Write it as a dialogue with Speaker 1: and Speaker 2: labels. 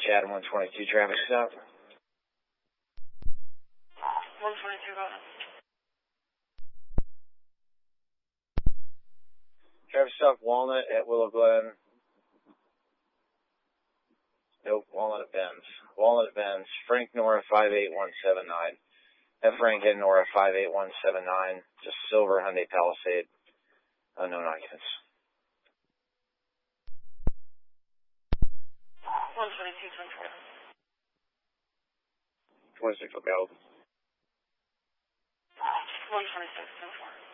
Speaker 1: Chatham 122 traffic stop.
Speaker 2: 122, go ahead.
Speaker 1: Traffic stop Walnut at Willow Glen. Nope, Walnut at Benz. Walnut at Benz. Frank Nora 58179. F. Frank and Nora 58179. Just silver Hyundai Palisade. Unknown occupants.
Speaker 2: 122, 24.
Speaker 1: 26 will go.
Speaker 2: 126, 24.